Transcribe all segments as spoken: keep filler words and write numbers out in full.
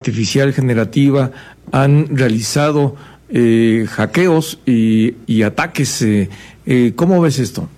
artificial generativa han realizado eh, hackeos y, y ataques. Eh, eh, ¿Cómo ves esto?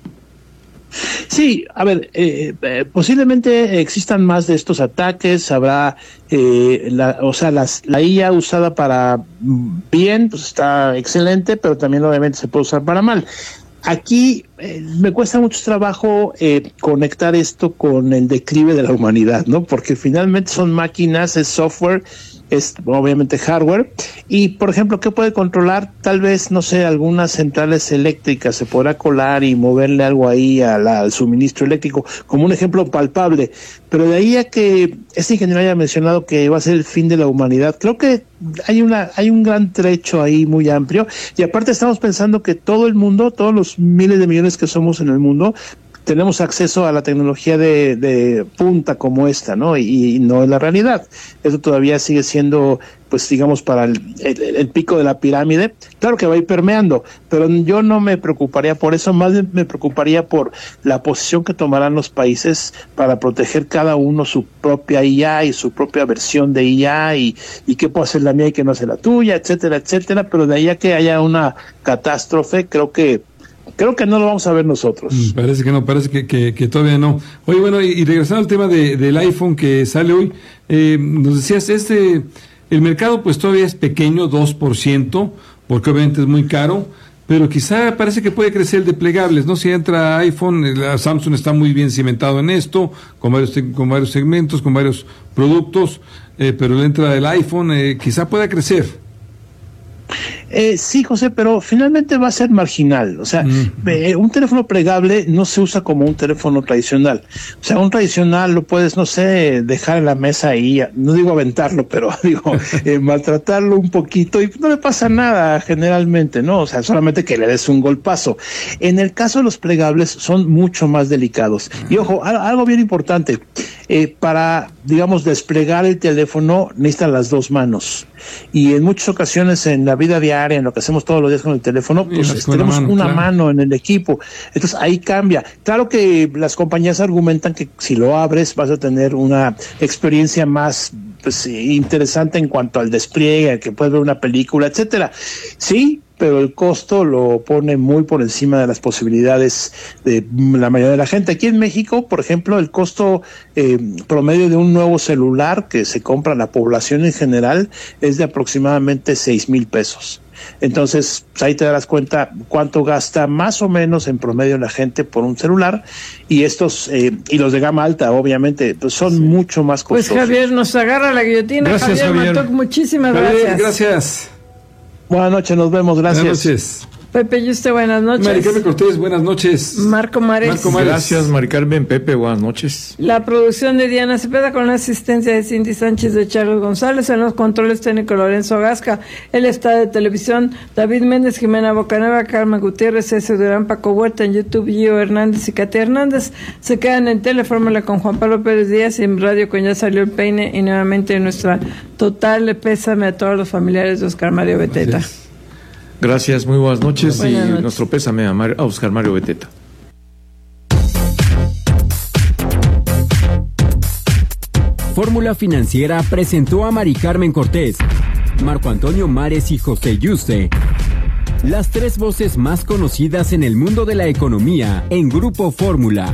Sí, a ver, eh, eh, posiblemente existan más de estos ataques, habrá, eh, la, o sea, las, la I A usada para bien, pues está excelente, pero también obviamente se puede usar para mal. Aquí eh, me cuesta mucho trabajo eh, conectar esto con el declive de la humanidad, ¿no? Porque finalmente son máquinas, es software, es obviamente hardware, y por ejemplo, ¿qué puede controlar? Tal vez, no sé, algunas centrales eléctricas, se podrá colar y moverle algo ahí a la, al suministro eléctrico, como un ejemplo palpable, pero de ahí a que este ingeniero haya mencionado que va a ser el fin de la humanidad, creo que hay una, hay un gran trecho ahí muy amplio, y aparte estamos pensando que todo el mundo, todos los miles de millones que somos en el mundo, tenemos acceso a la tecnología de, de punta como esta, ¿no? Y, y no es la realidad. Eso todavía sigue siendo, pues digamos, para el, el, el pico de la pirámide. Claro que va a ir permeando, pero yo no me preocuparía por eso, más me preocuparía por la posición que tomarán los países para proteger cada uno su propia I A y su propia versión de I A y, y qué puede hacer la mía y qué no hace la tuya, etcétera, etcétera. Pero de ahí a que haya una catástrofe, creo que Creo que no lo vamos a ver nosotros. Mm, parece que no, parece que, que, que todavía no. Oye, bueno, y, y regresando al tema de, del iPhone que sale hoy, eh, nos decías, este, el mercado pues todavía es pequeño, dos por ciento, porque obviamente es muy caro, pero quizá parece que puede crecer el de plegables, ¿no? Si entra iPhone, la Samsung está muy bien cimentado en esto, con varios, con varios segmentos, con varios productos, eh, pero le entra el iPhone, eh, quizá pueda crecer. Eh, sí, José, pero finalmente va a ser marginal. O sea, mm. eh, un teléfono plegable no se usa como un teléfono tradicional. O sea, un tradicional lo puedes, no sé, dejar en la mesa y, no digo aventarlo, pero digo, eh, maltratarlo un poquito y no le pasa nada generalmente, ¿no? O sea, solamente que le des un golpazo. En el caso de los plegables son mucho más delicados. Y ojo, algo bien importante, eh, para, digamos, desplegar el teléfono necesitan las dos manos. Y en muchas ocasiones en la vida diaria, en lo que hacemos todos los días con el teléfono, pues tenemos mano, una claro. mano en el equipo. Entonces ahí cambia. Claro que las compañías argumentan que si lo abres vas a tener una experiencia más pues, interesante en cuanto al despliegue, que puedes ver una película, etcétera. Sí, pero el costo lo pone muy por encima de las posibilidades de la mayoría de la gente. Aquí en México, por ejemplo, el costo eh, promedio de un nuevo celular que se compra a la población en general es de aproximadamente seis mil pesos. Entonces, pues ahí te darás cuenta cuánto gasta más o menos en promedio la gente por un celular, y estos, eh, y los de gama alta, obviamente, pues son sí. mucho más costosos. Pues Javier, nos agarra la guillotina. Gracias, Javier, Javier. Matok, muchísimas Javier, gracias. Gracias. Buenas noches, nos vemos, gracias. Buenas noches. Pepe y usted, buenas noches. Mari Carmen Cortés, buenas noches. Marco Mares. Marco Mares. Gracias, Mari Carmen. Pepe, buenas noches. La producción de Diana Cepeda con la asistencia de Cindy Sánchez, de Charles González, en los controles técnicos Lorenzo Gasca, el staff de televisión David Méndez, Jimena Bocanueva, Carmen Gutiérrez, César Durán, Paco Huerta, en YouTube Gio Hernández y Katia Hernández. Se quedan en Telefórmula con Juan Pablo Pérez Díaz y en Radio con Ya Salió el Peine, y nuevamente nuestra total pésame a todos los familiares de Oscar Mario Beteta. Gracias. Gracias, muy buenas noches. Buenas y noches. Nuestro pésame a, Mar- a Oscar Mario Beteta. Fórmula Financiera presentó a Mari Carmen Cortés, Marco Antonio Mares y José Yuste, las tres voces más conocidas en el mundo de la economía en Grupo Fórmula.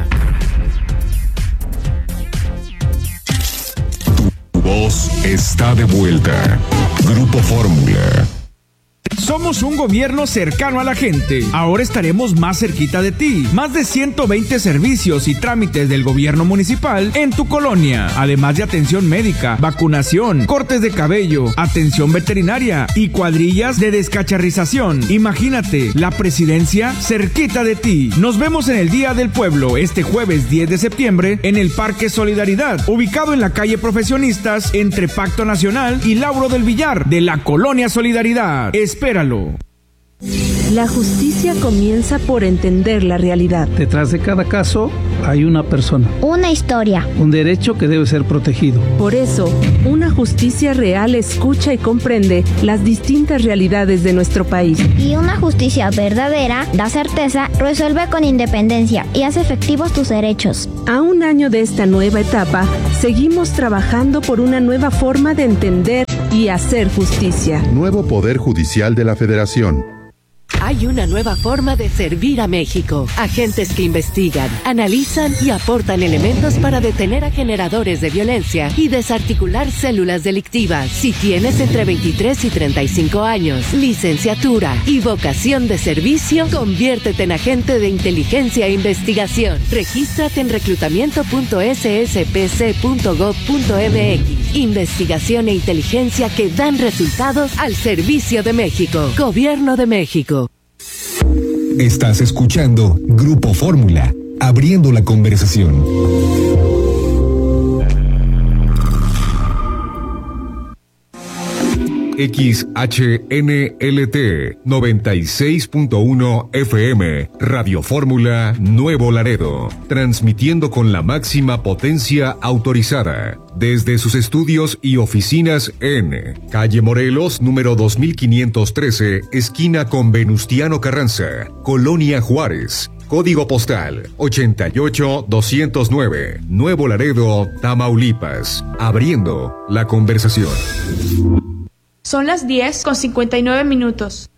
Tu voz está de vuelta. Grupo Fórmula. Somos un gobierno cercano a la gente. Ahora estaremos más cerquita de ti. Más de ciento veinte servicios y trámites del gobierno municipal en tu colonia. Además de atención médica, vacunación, cortes de cabello, atención veterinaria y cuadrillas de descacharrización. Imagínate, la presidencia cerquita de ti. Nos vemos en el Día del Pueblo este jueves diez de septiembre en el Parque Solidaridad, ubicado en la calle Profesionistas entre Pacto Nacional y Lauro del Villar de la Colonia Solidaridad. Espéralo. La justicia comienza por entender la realidad. Detrás de cada caso hay una persona. Una historia. Un derecho que debe ser protegido. Por eso, una justicia real escucha y comprende las distintas realidades de nuestro país. Y una justicia verdadera da certeza, resuelve con independencia y hace efectivos tus derechos. A un año de esta nueva etapa, seguimos trabajando por una nueva forma de entender y hacer justicia. Nuevo Poder Judicial de la Federación. Hay una nueva forma de servir a México. Agentes que investigan, analizan y aportan elementos para detener a generadores de violencia y desarticular células delictivas. Si tienes entre veintitrés y treinta y cinco años, licenciatura y vocación de servicio, conviértete en agente de inteligencia e investigación. Regístrate en reclutamiento punto s s p c punto gov punto m x. Investigación e inteligencia que dan resultados al servicio de México. Gobierno de México. Estás escuchando Grupo Fórmula, abriendo la conversación. X H N L T noventa y seis punto uno F M, Radio Fórmula Nuevo Laredo, transmitiendo con la máxima potencia autorizada desde sus estudios y oficinas en Calle Morelos, número dos mil quinientos trece, esquina con Venustiano Carranza, Colonia Juárez. Código postal ochenta y ocho doscientos nueve, Nuevo Laredo, Tamaulipas, abriendo la conversación. Son las diez con cincuenta y nueve minutos.